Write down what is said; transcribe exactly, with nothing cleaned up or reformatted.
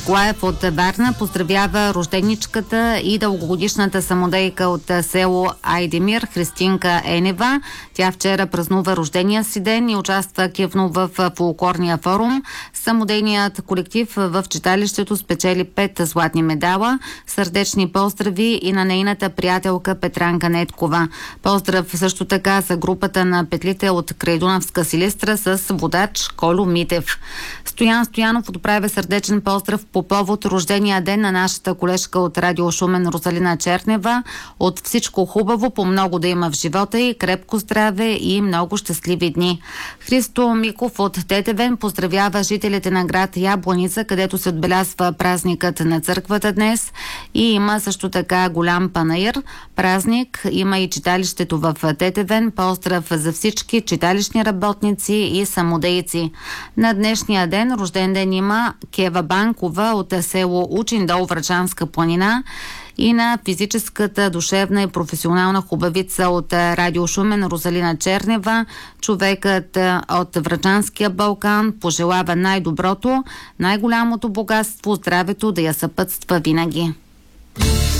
Клаев от Варна поздравява рожденичката и дългогодишната самодейка от село Айдемир, Христинка Енева. Тя вчера празнува рождения си ден и участва активно в фолклорния форум. Самодейният колектив в читалището спечели пет златни медала. Сърдечни поздрави и на нейната приятелка Петранка Неткова. Поздрав също така за групата на петлите от Крайдунавска Силистра с водач Колю Митев. Стоян Стоянов отправя сърдечен поздрав по повод рождения ден на нашата колежка от Радио Шумен Розалина Чернева. От всичко хубаво, по много да има в живота и крепко здраве и много щастливи дни. Христо Миков от Тетевен поздравява жителите на град Ябланица, където се отбелязва празникът на църквата днес и има също така голям панаир. Празник има и читалището в Тетевен. Поздрав за всички читалищни работници и самодейци. На днешния ден рожден ден има Кева Банкова от село Учиндол, Врачанска планина, и на физическата, душевна и професионална хубавица от Радио Шумен Розалина Чернева. Човекът от Врачанския Балкан пожелава най-доброто, най-голямото богатство, здравето да я съпътства винаги.